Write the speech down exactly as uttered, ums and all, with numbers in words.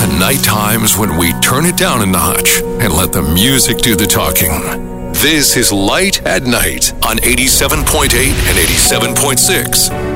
the night times when we turn it down a notch and let the music do the talking. This is Light at Night on eighty-seven point eight and eighty-seven point six